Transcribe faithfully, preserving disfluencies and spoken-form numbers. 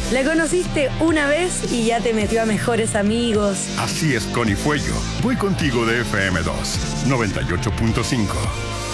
La conociste una vez y ya te metió a mejores amigos. Así es, Connie Fuello. Voy contigo de F M dos, noventa y ocho punto cinco.